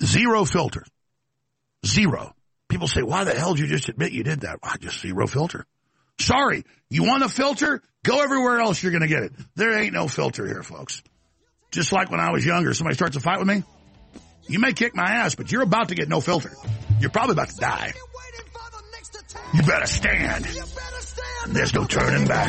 Zero filter. Zero. People say, why the hell did you just admit you did that? I just zero filter. Sorry, you want a filter? Go everywhere else, you're going to get it. There ain't no filter here, folks. Just like when I was younger, somebody starts a fight with me. You may kick my ass, but you're about to get no filter. You're probably about to die. You better stand. There's no turning back.